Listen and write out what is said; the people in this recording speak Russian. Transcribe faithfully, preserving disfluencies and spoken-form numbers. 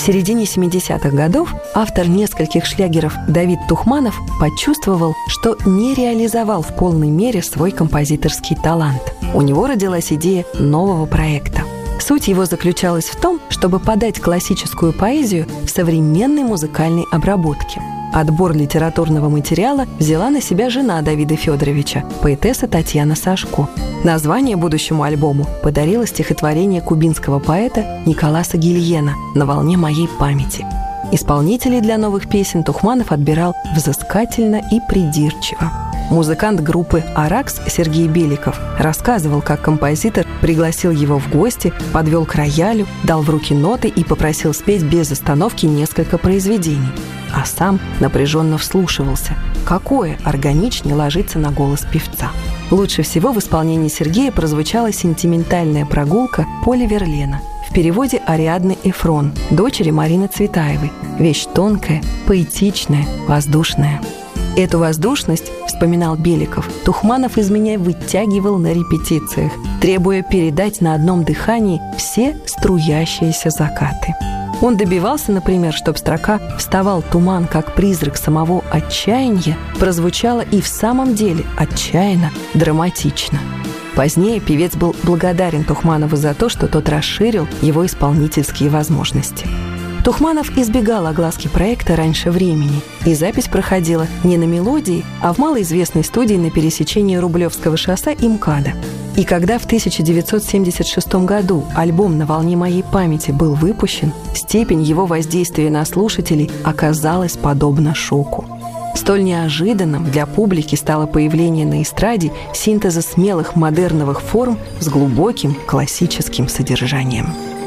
середине семидесятых годов автор нескольких шлягеров Давид Тухманов почувствовал, что не реализовал в полной мере свой композиторский талант. У него родилась идея нового проекта. Суть его заключалась в том, чтобы подать классическую поэзию в современной музыкальной обработке. Отбор литературного материала взяла на себя жена Давида Федоровича, поэтесса Татьяна Сашко. Название будущему альбому подарило стихотворение кубинского поэта Николаса Гильена «На волне моей памяти». Исполнителей для новых песен Тухманов отбирал взыскательно и придирчиво. Музыкант группы «Аракс» Сергей Беликов рассказывал, как композитор пригласил его в гости, подвел к роялю, дал в руки ноты и попросил спеть без остановки несколько произведений. А сам напряженно вслушивался, какое органичнее ложится на голос певца. Лучше всего в исполнении Сергея прозвучала сентиментальная прогулка Поли Верлена в переводе Ариадны Эфрон, дочери Марины Цветаевой. Вещь тонкая, поэтичная, воздушная. Эту воздушность, вспоминал Беликов, Тухманов из меня вытягивал на репетициях, требуя передать на одном дыхании все струящиеся закаты. Он добивался, например, чтобы строка «Вставал туман, как призрак самого отчаяния» прозвучала и в самом деле отчаянно, драматично. Позднее певец был благодарен Тухманову за то, что тот расширил его исполнительские возможности. Тухманов избегал огласки проекта раньше времени, и запись проходила не на мелодии, а в малоизвестной студии на пересечении Рублевского шоссе и МКАДа. И когда в тысяча девятьсот семьдесят шестом году альбом «На волне моей памяти» был выпущен, степень его воздействия на слушателей оказалась подобна шоку. Столь неожиданным для публики стало появление на эстраде синтеза смелых модерновых форм с глубоким классическим содержанием.